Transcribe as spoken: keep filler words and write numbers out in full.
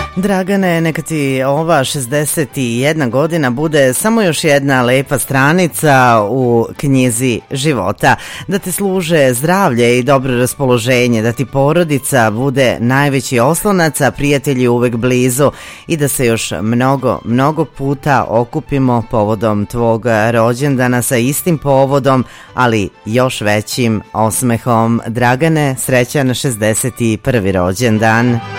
Dragane, neka ti ova šezdeset jedna godina bude samo još jedna lepa stranica u knjizi života, da ti služe zdravlje i dobro raspoloženje, da ti porodica bude najveći oslonac, a prijatelji uvek blizu i da se još mnogo, mnogo puta okupimo povodom tvog rođendana sa istim povodom, ali još većim osmehom. Dragane, srećan šezdeset prvi rođendan.